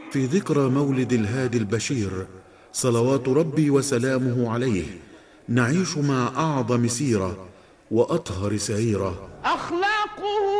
في ذكرى مولد الهادي البشير صلوات ربي وسلامه عليه نعيش مع أعظم سيرة وأطهر سريرة أخلاقه